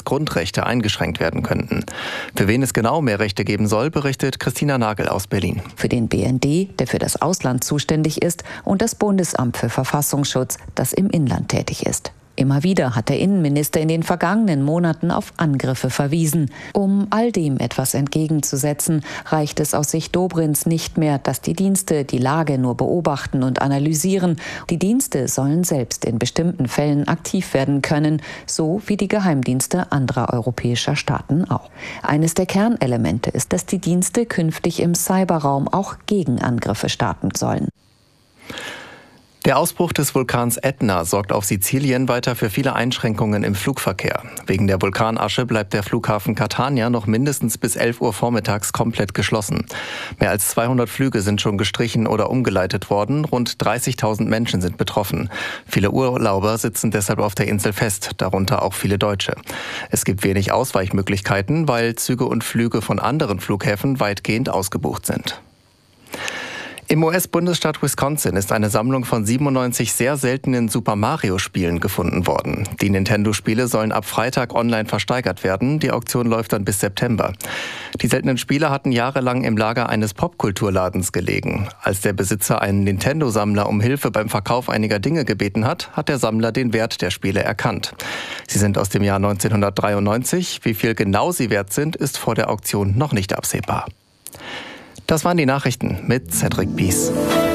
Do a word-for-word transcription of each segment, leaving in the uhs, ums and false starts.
dass Grundrechte eingeschränkt werden könnten. Für wen es genau mehr Rechte geben soll, berichtet Christina Nagel aus Berlin. Für den B N D, der für das Ausland zuständig ist, und das Bundesamt für Verfassungsschutz, das im Inland tätig ist. Immer wieder hat der Innenminister in den vergangenen Monaten auf Angriffe verwiesen. Um all dem etwas entgegenzusetzen, reicht es aus Sicht Dobrins nicht mehr, dass die Dienste die Lage nur beobachten und analysieren. Die Dienste sollen selbst in bestimmten Fällen aktiv werden können, so wie die Geheimdienste anderer europäischer Staaten auch. Eines der Kernelemente ist, dass die Dienste künftig im Cyberraum auch Gegenangriffe starten sollen. Der Ausbruch des Vulkans Ätna sorgt auf Sizilien weiter für viele Einschränkungen im Flugverkehr. Wegen der Vulkanasche bleibt der Flughafen Catania noch mindestens bis elf Uhr vormittags komplett geschlossen. Mehr als zweihundert Flüge sind schon gestrichen oder umgeleitet worden. Rund dreißigtausend Menschen sind betroffen. Viele Urlauber sitzen deshalb auf der Insel fest, darunter auch viele Deutsche. Es gibt wenig Ausweichmöglichkeiten, weil Züge und Flüge von anderen Flughäfen weitgehend ausgebucht sind. Im U S-Bundesstaat Wisconsin ist eine Sammlung von siebenundneunzig sehr seltenen Super-Mario-Spielen gefunden worden. Die Nintendo-Spiele sollen ab Freitag online versteigert werden. Die Auktion läuft dann bis September. Die seltenen Spiele hatten jahrelang im Lager eines Popkulturladens gelegen. Als der Besitzer einen Nintendo-Sammler um Hilfe beim Verkauf einiger Dinge gebeten hat, hat der Sammler den Wert der Spiele erkannt. Sie sind aus dem Jahr neunzehnhundertdreiundneunzig. Wie viel genau sie wert sind, ist vor der Auktion noch nicht absehbar. Das waren die Nachrichten mit Cedric Pies.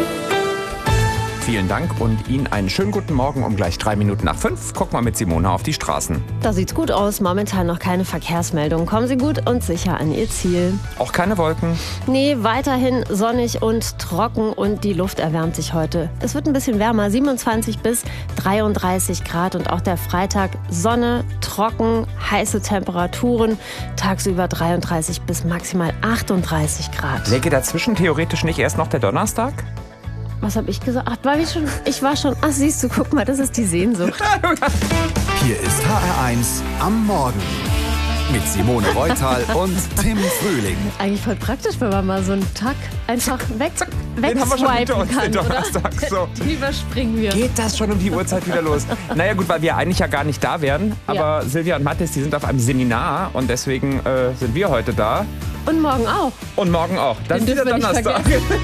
Vielen Dank und Ihnen einen schönen guten Morgen. Um gleich drei Minuten nach fünf gucken wir mit Simone auf die Straßen. Da sieht's gut aus. Momentan noch keine Verkehrsmeldung. Kommen Sie gut und sicher an Ihr Ziel. Auch keine Wolken? Nee, weiterhin sonnig und trocken und die Luft erwärmt sich heute. Es wird ein bisschen wärmer, siebenundzwanzig bis dreiunddreißig Grad und auch der Freitag Sonne, trocken, heiße Temperaturen. Tagsüber dreiunddreißig bis maximal achtunddreißig Grad. Läge dazwischen theoretisch nicht erst noch der Donnerstag? Was habe ich gesagt? Ach, war ich schon? Ich war schon. Ach, siehst du, guck mal, das ist die Sehnsucht. Hier ist H R eins am Morgen mit Simone Reutal und Tim Frühling. Eigentlich voll praktisch, wenn man mal so einen Tag einfach weg, den haben wir schon hinter uns, kann, den Donnerstag. So. Die überspringen wir. Geht das schon um die Uhrzeit wieder los? Naja gut, weil wir eigentlich ja gar nicht da wären. Aber ja. Silvia und Mathis, die sind auf einem Seminar und deswegen äh, sind wir heute da. Und morgen auch. Und morgen auch. Das Den ist wieder Donnerstag.